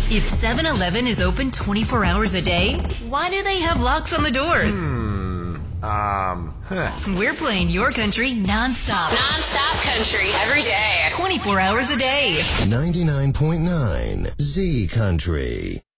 If 7-Eleven is open 24 hours a day, why do they have locks on the doors? We're playing your country nonstop. Nonstop country every day. 24 hours a day. 99.9 Z Country.